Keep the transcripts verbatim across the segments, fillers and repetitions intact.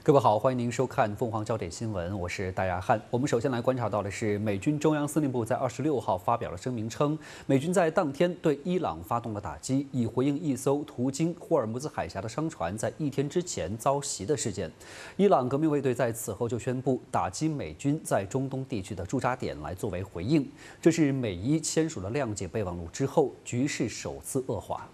各位好，欢迎您收看凤凰焦点新闻，我是戴亚汉。我们首先来观察到的是，美军中央司令部在二十六号发表了声明称，美军在当天对伊朗发动了打击，以回应一艘途经霍尔木兹海峡的商船在一天之前遭袭的事件。伊朗革命卫队在此后就宣布打击美军在中东地区的驻扎点，来作为回应。这是美伊签署了谅解备忘录之后，局势首次恶化。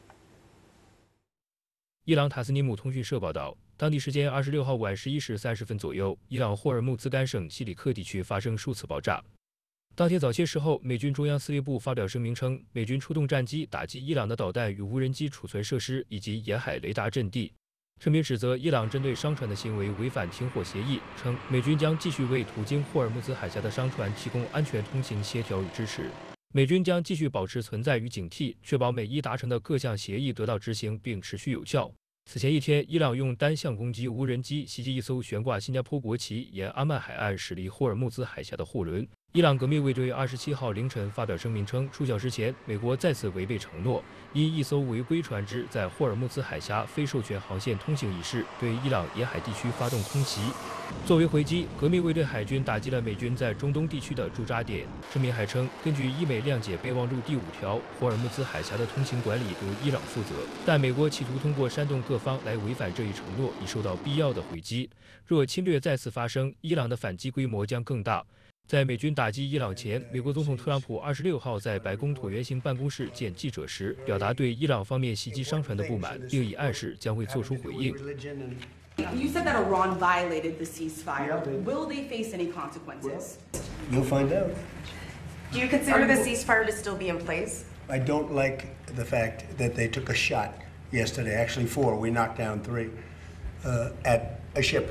伊朗塔斯尼姆通讯社报道，当地时间二十六号晚十一时三十分左右，伊朗霍尔木兹干省西里克地区发生数次爆炸。当天早些时候，美军中央司令部发表声明称，美军出动战机打击伊朗的导弹与无人机储存设施以及沿海雷达阵地。声明指责伊朗针对商船的行为违反停火协议，称美军将继续为途经霍尔木兹海峡的商船提供安全通行协调与支持。美军将继续保持存在与警惕，确保美伊达成的各项协议得到执行并持续有效。此前一天，伊朗用单向攻击无人机袭击一艘悬挂新加坡国旗沿阿曼海岸驶离霍尔木兹海峡的货轮。伊朗革命卫队二十七号凌晨发表声明称，数小时前，美国再次违背承诺，因一艘违规船只在霍尔木兹海峡非授权航线通行一事，对伊朗沿海地区发动空袭。作为回击，革命卫队海军打击了美军在中东地区的驻扎点。声明还称，根据伊美谅解备忘录第五条，霍尔木兹海峡的通行管理由伊朗负责，但美国企图通过煽动各方来违反这一承诺，以受到必要的回击。若侵略再次发生，伊朗的反击规模将更大。在美军打击伊朗前，美国总统特朗普二十六号在白宫椭圆形办公室见记者时，表达对伊朗方面袭击商船的不满，并已暗示将会做出回应。 You said that Iran violated the ceasefire. Will they face any consequences? You'll find out. Do you consider the ceasefire to still be in place? I don't like the fact that they took a shot yesterday, actually four, we knocked down three, uh, at a ship.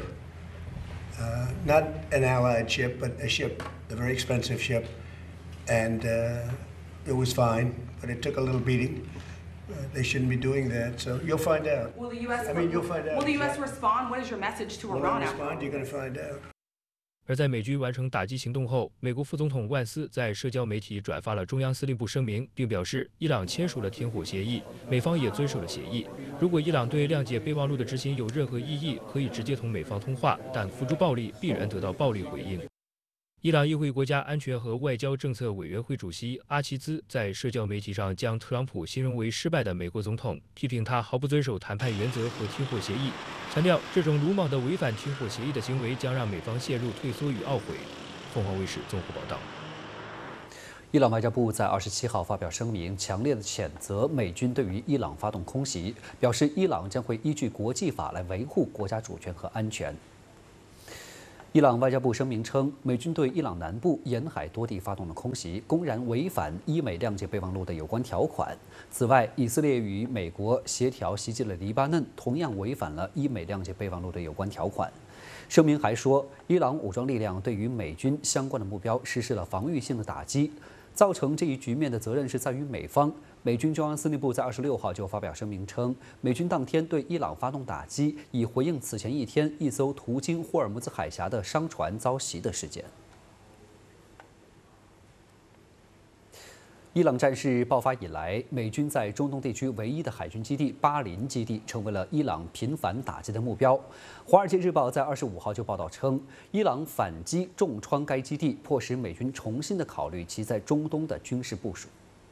Uh, not an allied ship, but a ship, a very expensive ship. And uh, it was fine, but it took a little beating. Uh, they shouldn't be doing that, so you'll find out. Will the U S I mean, you'll find out. Will the U S respond? What is your message to Will Iran they after? respond? You're going to find out. 而在美军完成打击行动后，美国副总统万斯在社交媒体转发了中央司令部声明，并表示伊朗签署了停火协议，美方也遵守了协议。如果伊朗对谅解备忘录的执行有任何异议，可以直接同美方通话，但付诸暴力必然得到暴力回应。伊朗议会国家安全和外交政策委员会主席阿齐兹在社交媒体上将特朗普形容为失败的美国总统，批评他毫不遵守谈判原则和停火协议，强调这种鲁莽的违反停火协议的行为将让美方陷入退缩与懊悔。凤凰卫视综合报道。 伊朗外交部在二十七号发表声明，强烈的谴责美军对于伊朗发动空袭，表示伊朗将会依据国际法来维护国家主权和安全。伊朗外交部声明称，美军对伊朗南部沿海多地发动了空袭，公然违反伊美谅解备忘录的有关条款。此外，以色列与美国协调袭击了黎巴嫩，同样违反了伊美谅解备忘录的有关条款。声明还说，伊朗武装力量对于美军相关的目标实施了防御性的打击，造成这一局面的责任是在于美方。美军中央司令部在二十六号就发表声明称，美军当天对伊朗发动打击，以回应此前一天一艘途经霍尔木兹海峡的商船遭袭的事件。伊朗战事爆发以来，美军在中东地区唯一的海军基地巴林基地成为了伊朗频繁打击的目标。《华尔街日报》在二十五号就报道称，伊朗反击重创该基地，迫使美军重新的考虑其在中东的军事部署。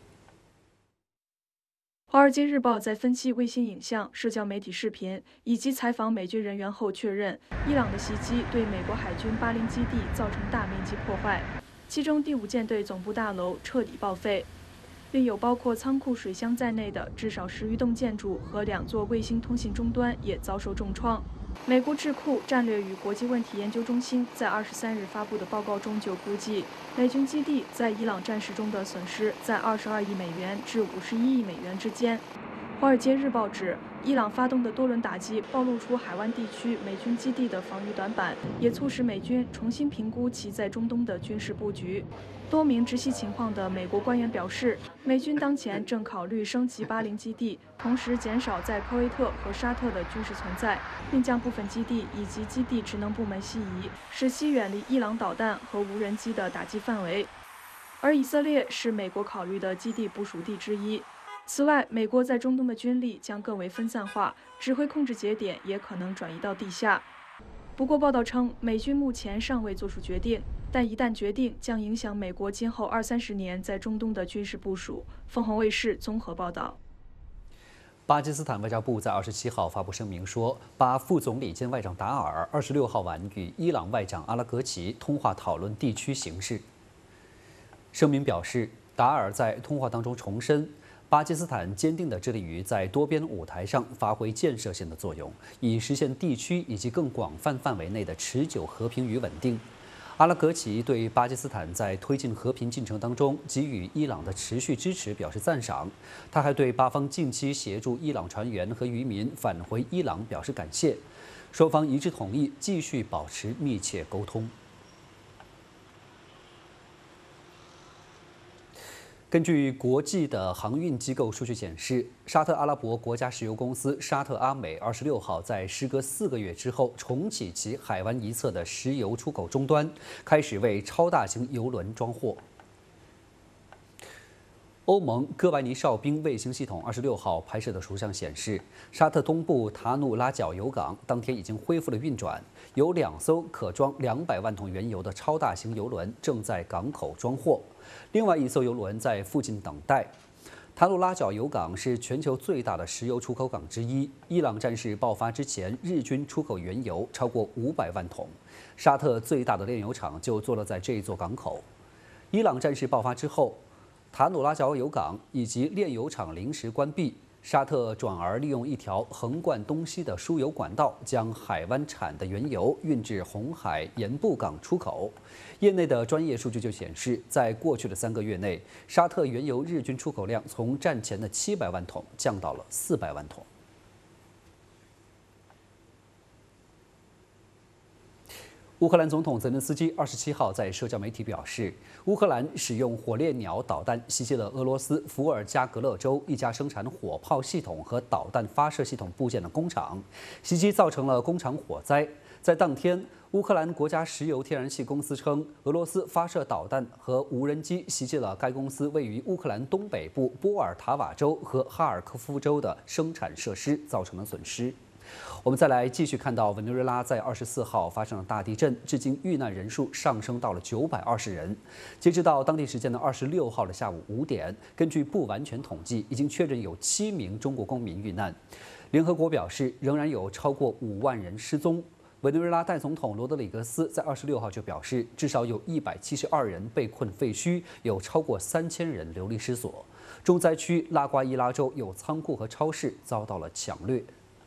《华尔街日报》在分析卫星影像、社交媒体视频以及采访美军人员后确认，伊朗的袭击对美国海军巴林基地造成大面积破坏，其中第五舰队总部大楼彻底报废，另有包括仓库、水箱在内的至少十余栋建筑和两座卫星通信终端也遭受重创。美国智库战略与国际问题研究中心在二十三日发布的报告中就估计，美军基地在伊朗战事中的损失在二十二亿美元至五十一亿美元之间。《华尔街日报》指，伊朗发动的多轮打击暴露出海湾地区美军基地的防御短板，也促使美军重新评估其在中东的军事布局。多名直系情况的美国官员表示，美军当前正考虑升级巴林基地，同时减少在科威特和沙特的军事存在，并将部分基地以及基地职能部门西移，使其远离伊朗导弹和无人机的打击范围。而以色列是美国考虑的基地部署地之一。此外，美国在中东的军力将更为分散化，指挥控制节点也可能转移到地下。 不过，报道称，美军目前尚未作出决定，但一旦决定，将影响美国今后二三十年在中东的军事部署。凤凰卫视综合报道。 巴基斯坦外交部在二十七号发布声明说，巴副总理兼外长达尔二十六号晚与伊朗外长阿拉格齐通话，讨论地区形势。声明表示，达尔在通话当中重申，巴基斯坦坚定地致力于在多边舞台上发挥建设性的作用，以实现地区以及更广泛范围内的持久和平与稳定。阿拉格齐对巴基斯坦在推进和平进程当中给予伊朗的持续支持表示赞赏。他还对巴方近期协助伊朗船员和渔民返回伊朗表示感谢。双方一致同意继续保持密切沟通。根据国际的航运机构数据显示，沙特阿拉伯国家石油公司沙特阿美二十六号在时隔四个月之后重启其海湾一侧的石油出口终端，开始为超大型油轮装货。欧盟哥白尼哨兵卫星系统二十六号拍摄的图像显示，沙特东部塔努拉角油港当天已经恢复了运转，有两艘可装两百万桶原油的超大型油轮正在港口装货。另外一艘油轮在附近等待。塔努拉角油港是全球最大的石油出口港之一。伊朗战事爆发之前，日均出口原油超过五百万桶。沙特最大的炼油厂就坐落在这一座港口。伊朗战事爆发之后，塔努拉角油港以及炼油厂临时关闭。沙特转而利用一条横贯东西的输油管道，将海湾产的原油运至红海盐布港出口。业内的专业数据就显示，在过去的三个月内，沙特原油日均出口量从战前的七百万桶降到了四百万桶。乌克兰总统泽连斯基二十七号在社交媒体表示，乌克兰使用火烈鸟导弹袭击了俄罗斯伏尔加格勒州一家生产火炮系统和导弹发射系统部件的工厂，袭击造成了工厂火灾。在当天，乌克兰国家石油天然气公司称，俄罗斯发射导弹和无人机袭击了该公司位于乌克兰东北部波尔塔瓦州和哈尔科夫州的生产设施，造成了损失。我们再来继续看到，委内瑞拉在二十四号发生了大地震，至今遇难人数上升到了九百二十人。截止到当地时间的二十六号的下午五点，根据不完全统计，已经确认有七名中国公民遇难。联合国表示，仍然有超过五万人失踪。委内瑞拉代总统罗德里格斯在二十六号就表示，至少有一百七十二人被困废墟，有超过三千人流离失所。重灾区拉瓜伊拉州有仓库和超市遭到了抢掠。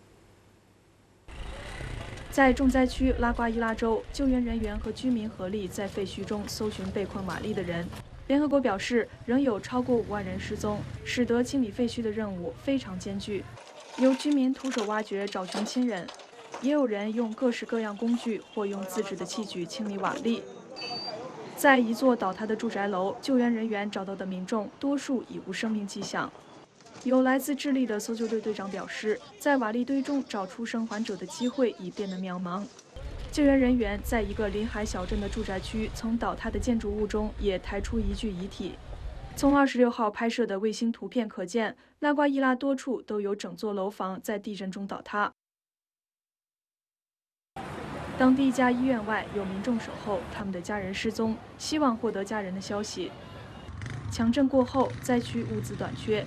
在重灾区拉瓜伊拉州，救援人员和居民合力在废墟中搜寻被困瓦砾的人。联合国表示，仍有超过五万人失踪，使得清理废墟的任务非常艰巨。有居民徒手挖掘找寻亲人，也有人用各式各样工具或用自制的器具清理瓦砾。在一座倒塌的住宅楼，救援人员找到的民众多数已无生命迹象。有来自智利的搜救队队长表示，在瓦砾堆中找出生还者的机会已变得渺茫。救援人员在一个临海小镇的住宅区，从倒塌的建筑物中也抬出一具遗体。从二十六号拍摄的卫星图片可见，拉瓜伊拉多处都有整座楼房在地震中倒塌。当地一家医院外有民众守候，他们的家人失踪，希望获得家人的消息。强震过后，灾区物资短缺。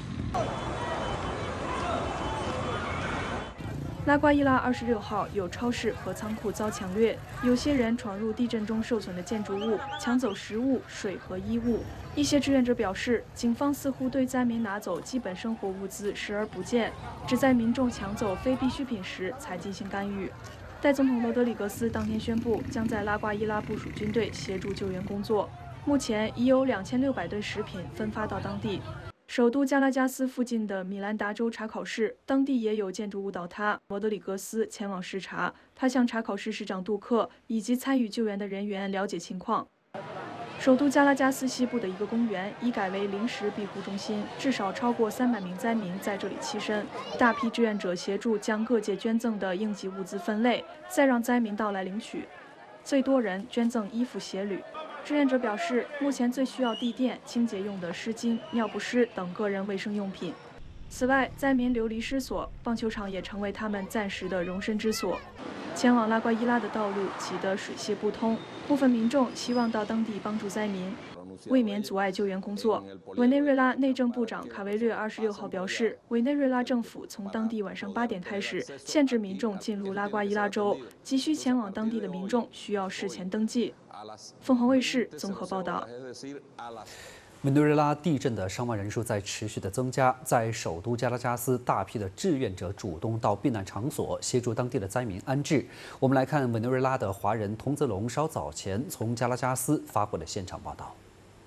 拉瓜伊拉二十六号有超市和仓库遭抢掠，有些人闯入地震中受损的建筑物，抢走食物、水和衣物。一些志愿者表示，警方似乎对灾民拿走基本生活物资视而不见，只在民众抢走非必需品时才进行干预。代总统罗德里格斯当天宣布，将在拉瓜伊拉部署军队协助救援工作。目前已有两千六百吨食品分发到当地。首都加拉加斯附近的米兰达州查考市，当地也有建筑物倒塌。罗德里格斯前往视察，他向查考市市长杜克以及参与救援的人员了解情况。首都加拉加斯西部的一个公园已改为临时庇护中心，至少超过三百名灾民在这里栖身。大批志愿者协助将各界捐赠的应急物资分类，再让灾民到来领取。最多人捐赠衣服鞋履。志愿者表示，目前最需要地垫、清洁用的湿巾、尿不湿等个人卫生用品。此外，灾民流离失所，棒球场也成为他们暂时的容身之所。 前往拉瓜伊拉的道路挤得水泄不通，部分民众希望到当地帮助灾民，未免阻碍救援工作。委内瑞拉内政部长卡维略二十六号表示，委内瑞拉政府从当地晚上八点开始限制民众进入拉瓜伊拉州，急需前往当地的民众需要事前登记。凤凰卫视综合报道。 委内瑞拉地震的伤亡人数在持续的增加，在首都加拉加斯，大批的志愿者主动到避难场所协助当地的灾民安置。我们来看委内瑞拉的华人童泽龙稍早前从加拉加斯发回的现场报道。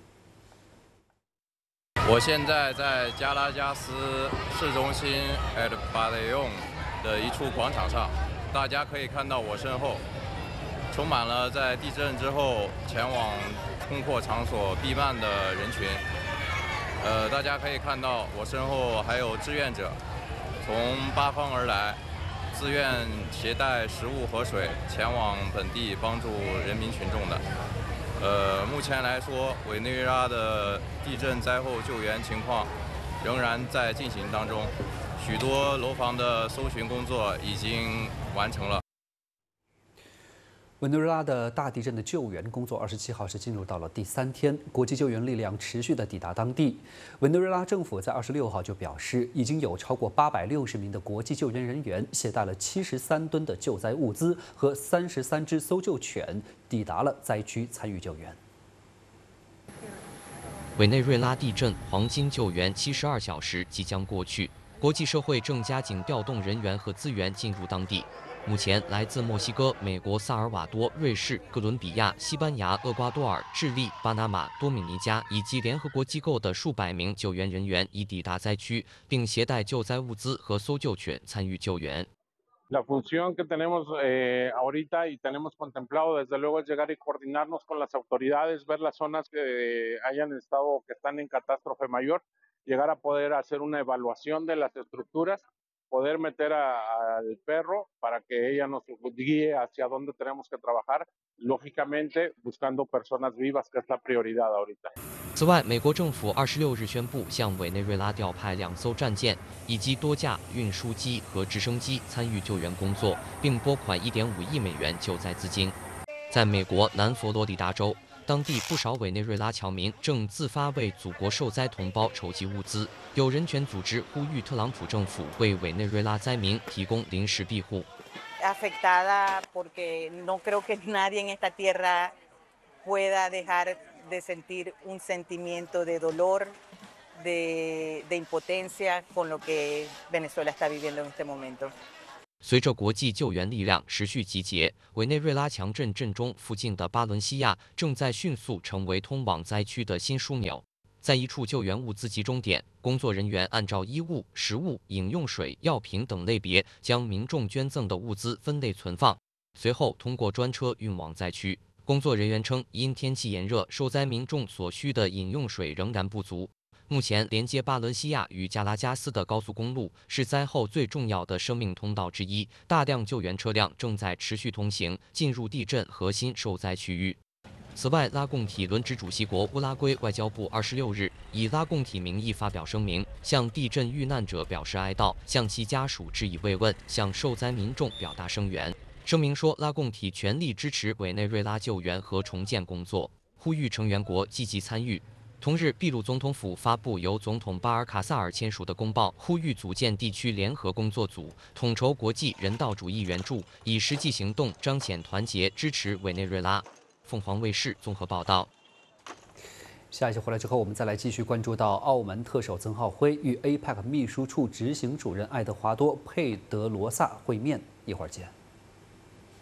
我现在在加拉加斯市中心 El Pabellón 的一处广场上，大家可以看到我身后充满了在地震之后前往空阔场所避难的人群。呃，大家可以看到我身后还有志愿者，从八方而来，自愿携带食物和水前往本地帮助人民群众的。呃，目前来说，委内瑞拉的地震灾后救援情况仍然在进行当中，许多楼房的搜寻工作已经完成了。 委内瑞拉的大地震的救援工作二十七号是进入到了第三天，国际救援力量持续的抵达当地。委内瑞拉政府在二十六号就表示，已经有超过八百六十名的国际救援人员携带了七十三吨的救灾物资和三十三只搜救犬抵达了灾区参与救援。 委内瑞拉地震黄金救援七十二小时即将过去，国际社会正加紧调动人员和资源进入当地。目前，来自墨西哥、美国、萨尔瓦多、瑞士、哥伦比亚、西班牙、厄瓜多尔、智利、巴拿马、多米尼加以及联合国机构的数百名救援人员已抵达灾区，并携带救灾物资和搜救犬参与救援。 La función que tenemos eh, ahorita y tenemos contemplado, desde luego, es llegar y coordinarnos con las autoridades, ver las zonas que hayan estado, que están en catástrofe mayor, llegar a poder hacer una evaluación de las estructuras, poder meter a, al perro para que ella nos guíe hacia dónde tenemos que trabajar, lógicamente buscando personas vivas, que es la prioridad ahorita. 此外，美国政府二十六日宣布向委内瑞拉调派两艘战舰以及多架运输机和直升机参与救援工作，并拨款一点五亿美元救灾资金。在美国南佛罗里达州，当地不少委内瑞拉侨民正自发为祖国受灾同胞筹集物资，有人权组织呼吁特朗普政府为委内瑞拉灾民提供临时庇护。 Afectada porque no creo que nadie en esta tierra pueda dejar de sentir un sentimiento de dolor, de, de impotencia con lo que Venezuela está viviendo en este momento. 随着国际救援力量持续集结，委内瑞拉强震震中附近的巴伦西亚正在迅速成为通往灾区的新枢纽。在一处救援物资集中点，工作人员按照衣物、食物、饮用水、药品等类别，将民众捐赠的物资分类存放，随后通过专车运往灾区。工作人员称，因天气炎热，受灾民众所需的饮用水仍然不足。目前，连接巴伦西亚与加拉加斯的高速公路是灾后最重要的生命通道之一，大量救援车辆正在持续通行，进入地震核心受灾区域。此外，拉贡体轮值主席国乌拉圭外交部二十六日以拉贡体名义发表声明，向地震遇难者表示哀悼，向其家属致以慰问，向受灾民众表达声援。声明说，拉贡体全力支持委内瑞拉救援和重建工作，呼吁成员国积极参与。同日，秘鲁总统府发布由总统巴尔卡萨尔签署的公报，呼吁组建地区联合工作组，统筹国际人道主义援助，以实际行动彰显团结，支持委内瑞拉。凤凰卫视综合报道。 下一期回来之后，我们再来继续关注到澳门特首曾浩辉与 A P E C 秘书处执行主任爱德华多·佩德罗萨会面，一会儿见。